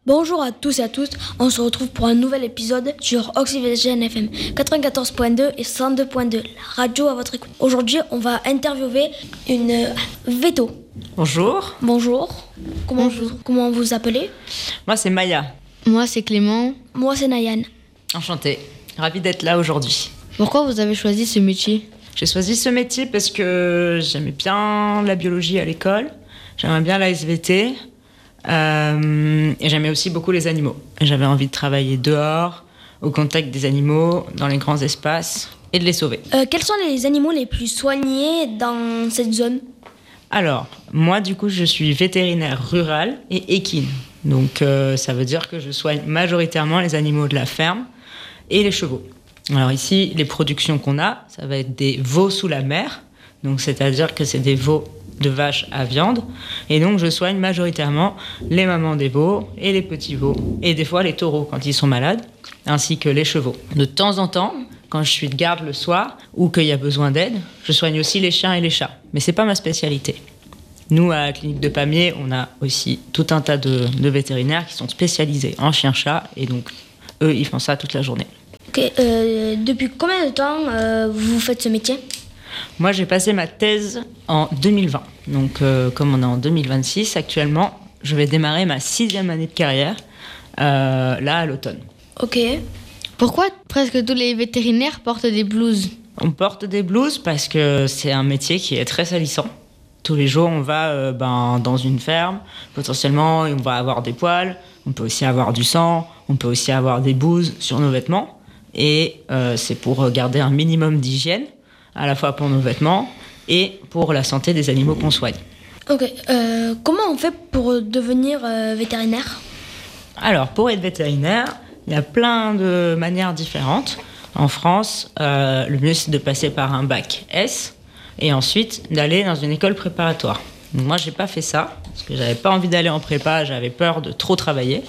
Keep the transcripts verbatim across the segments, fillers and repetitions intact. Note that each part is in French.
Bonjour à tous et à toutes, on se retrouve pour un nouvel épisode sur Oxygène F M quatre-vingt-quatorze point deux et cent deux point deux, la radio à votre écoute. Aujourd'hui, on va interviewer une euh, Veto. Bonjour. Bonjour. Comment, Bonjour. Vous, comment vous appelez? Moi, c'est Maya. Moi, c'est Clément. Moi, c'est Nayan. Enchantée. Ravie d'être là aujourd'hui. Pourquoi vous avez choisi ce métier? J'ai choisi ce métier parce que j'aimais bien la biologie à l'école, j'aimais bien la S V T euh, et j'aimais aussi beaucoup les animaux. J'avais envie de travailler dehors, au contact des animaux, dans les grands espaces et de les sauver. Euh, quels sont les animaux les plus soignés dans cette zone? Alors, moi, du coup, je suis vétérinaire rural et équine. Donc, euh, ça veut dire que je soigne majoritairement les animaux de la ferme et les chevaux. Alors ici, les productions qu'on a, ça va être des veaux sous la mer. Donc, c'est-à-dire que c'est des veaux de vaches à viande. Et donc, je soigne majoritairement les mamans des veaux et les petits veaux. Et des fois, les taureaux quand ils sont malades, ainsi que les chevaux. De temps en temps, quand je suis de garde le soir ou qu'il y a besoin d'aide, je soigne aussi les chiens et les chats. Mais c'est pas ma spécialité. Nous, à la clinique de Pamiers, on a aussi tout un tas de, de vétérinaires qui sont spécialisés en chien-chat. Et donc, eux, ils font ça toute la journée. Ok, euh, depuis combien de temps euh, vous faites ce métier? Moi, j'ai passé ma thèse en deux mille vingt. Donc, euh, comme on est en deux mille vingt-six, actuellement, je vais démarrer ma sixième année de carrière, euh, là, à l'automne. Ok. Pourquoi presque tous les vétérinaires portent des blouses? On porte des blouses parce que c'est un métier qui est très salissant. Tous les jours, on va euh, ben, dans une ferme. Potentiellement, on va avoir des poils. On peut aussi avoir du sang. On peut aussi avoir des bouses sur nos vêtements. Et euh, c'est pour garder un minimum d'hygiène, à la fois pour nos vêtements et pour la santé des animaux qu'on soigne. Ok. Euh, comment on fait pour devenir euh, vétérinaire? Alors, pour être vétérinaire, il y a plein de manières différentes. En France, euh, le mieux, c'est de passer par un bac S et ensuite d'aller dans une école préparatoire. Donc moi, j'ai pas fait ça parce que j'avais pas envie d'aller en prépa, j'avais peur de trop travailler.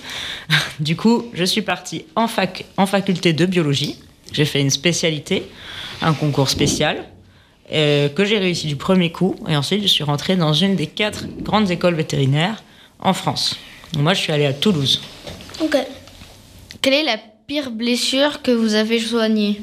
Du coup, je suis partie en, fac, en faculté de biologie. J'ai fait une spécialité, un concours spécial euh, que j'ai réussi du premier coup. Et ensuite, je suis rentrée dans une des quatre grandes écoles vétérinaires en France. Donc moi, je suis allée à Toulouse. Ok. Quelle est la pire blessure que vous avez soignée?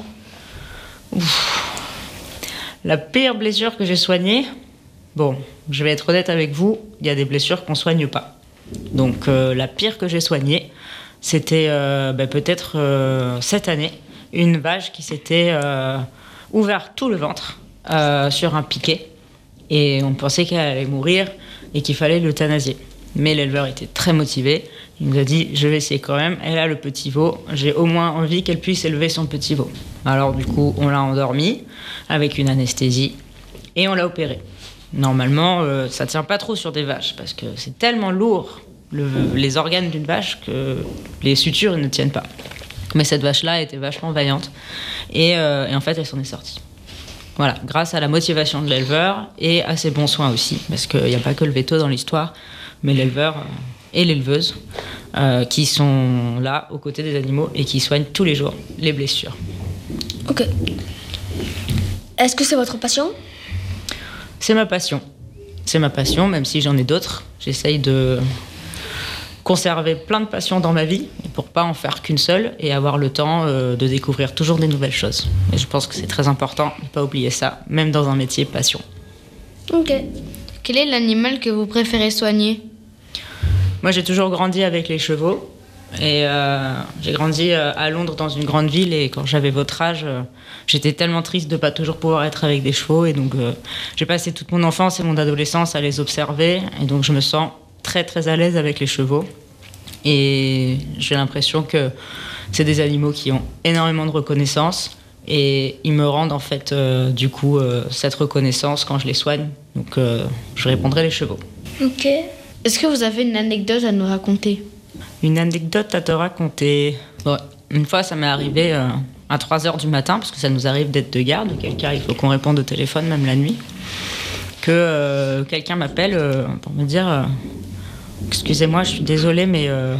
Ouf. La pire blessure que j'ai soignée, bon, je vais être honnête avec vous, il y a des blessures qu'on ne soigne pas. Donc euh, la pire que j'ai soignée, c'était euh, bah, peut-être euh, cette année, une vache qui s'était euh, ouvert tout le ventre euh, sur un piquet. Et on pensait qu'elle allait mourir et qu'il fallait l'euthanasier. Mais l'éleveur était très motivé. Il nous a dit, je vais essayer quand même. Elle a le petit veau. J'ai au moins envie qu'elle puisse élever son petit veau. Alors du coup, on l'a endormi avec une anesthésie et on l'a opéré. Normalement, euh, ça ne tient pas trop sur des vaches parce que c'est tellement lourd, le, les organes d'une vache, que les sutures ne tiennent pas. Mais cette vache-là était vachement vaillante et, euh, et en fait, elle s'en est sortie. Voilà, grâce à la motivation de l'éleveur et à ses bons soins aussi, parce qu'il n'y a pas que le véto dans l'histoire, mais l'éleveur et l'éleveuse euh, qui sont là aux côtés des animaux et qui soignent tous les jours les blessures. Ok. Est-ce que c'est votre passion? C'est ma passion. C'est ma passion, même si j'en ai d'autres. J'essaye de conserver plein de passions dans ma vie pour pas en faire qu'une seule et avoir le temps euh, de découvrir toujours des nouvelles choses. Et je pense que c'est très important de ne pas oublier ça, même dans un métier passion. Ok. Quel est l'animal que vous préférez soigner? Moi, j'ai toujours grandi avec les chevaux. Et euh, j'ai grandi euh, à Londres dans une grande ville et quand j'avais votre âge, euh, j'étais tellement triste de ne pas toujours pouvoir être avec des chevaux et donc euh, j'ai passé toute mon enfance et mon adolescence à les observer et donc je me sens très très à l'aise avec les chevaux et j'ai l'impression que c'est des animaux qui ont énormément de reconnaissance et ils me rendent en fait euh, du coup euh, cette reconnaissance quand je les soigne, donc euh, je répondrai les chevaux. Ok. Est-ce que vous avez une anecdote à nous raconter? Une anecdote à te raconter. Bon, une fois, ça m'est arrivé euh, à trois heures du matin, parce que ça nous arrive d'être de garde. Quelqu'un, il faut qu'on réponde au téléphone, même la nuit. Que euh, quelqu'un m'appelle euh, pour me dire euh, excusez-moi, je suis désolée, mais euh,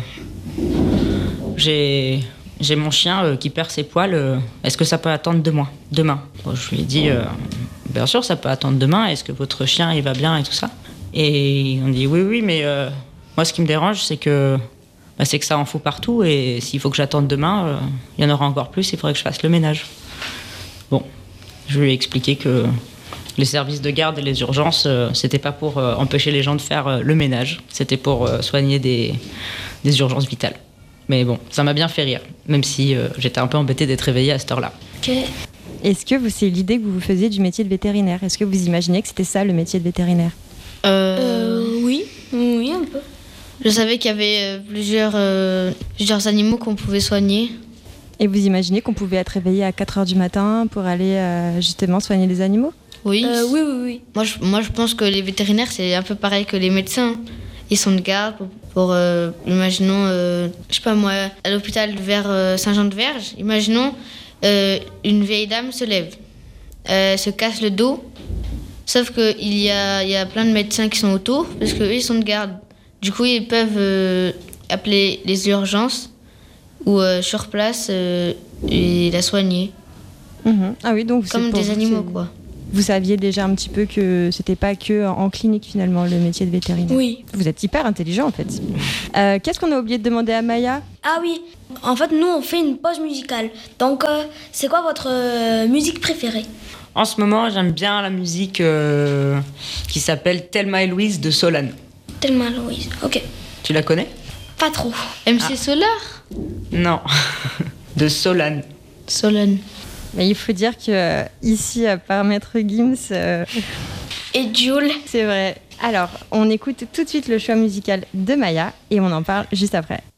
j'ai, j'ai mon chien euh, qui perd ses poils. Euh, est-ce que ça peut attendre demain, demain bon, je lui ai dit euh, bien sûr, ça peut attendre demain. Est-ce que votre chien, il va bien et tout ça? Et on dit oui, oui, mais euh, moi, ce qui me dérange, c'est que bah, c'est que ça en fout partout et s'il faut que j'attende demain, euh, il y en aura encore plus, il faudrait que je fasse le ménage. Bon, je lui ai expliqué que les services de garde et les urgences, euh, c'était pas pour euh, empêcher les gens de faire euh, le ménage, c'était pour euh, soigner des, des urgences vitales. Mais bon, ça m'a bien fait rire, même si euh, j'étais un peu embêtée d'être réveillée à cette heure-là. Ok. Est-ce que vous, c'est l'idée que vous vous faisiez du métier de vétérinaire? Est-ce que vous imaginez que c'était ça le métier de vétérinaire? Euh, Euh, oui, oui, un peu. Je savais qu'il y avait euh, plusieurs, euh, plusieurs animaux qu'on pouvait soigner. Et vous imaginez qu'on pouvait être réveillé à quatre heures du matin pour aller euh, justement soigner les animaux? Oui. Euh, oui, oui, oui. Moi je, moi, je pense que les vétérinaires, c'est un peu pareil que les médecins. Ils sont de garde pour, pour euh, imaginons, euh, je sais pas moi, à l'hôpital vers euh, Saint-Jean-de-Verge, imaginons, euh, une vieille dame se lève, euh, se casse le dos, sauf qu'il y a, il y a plein de médecins qui sont autour, parce qu'eux, ils sont de garde. Du coup, ils peuvent euh, appeler les urgences ou euh, sur place euh, et la soigner. Mhm. Ah oui, donc c'est Comme pour des vous, animaux, c'est- quoi. Vous saviez déjà un petit peu que c'était pas que en clinique finalement le métier de vétérinaire. Oui. Vous êtes hyper intelligent en fait. Euh, Qu'est-ce qu'on a oublié de demander à Maya? Ah oui, en fait, nous, on fait une pause musicale. Donc, euh, c'est quoi votre euh, musique préférée? En ce moment, j'aime bien la musique euh, qui s'appelle Thelma et Louise de Solane. Tellement Louise. Ok. Tu la connais? Pas trop. M C Solar Non, de Solane. Solon. Mais il faut dire que euh, ici, à part Maître Gims, euh, Et Jules? c'est vrai. Alors, on écoute tout de suite le choix musical de Maya et on en parle juste après.